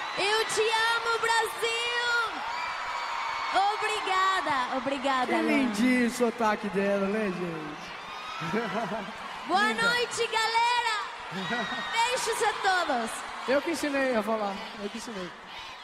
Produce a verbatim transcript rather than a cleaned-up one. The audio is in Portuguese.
Eu te amo, Brasil! Obrigada, obrigada, Que Lana. lindinho o sotaque dela, né, gente? Boa noite, galera! Beijos a todos! Eu que ensinei a falar, eu que ensinei.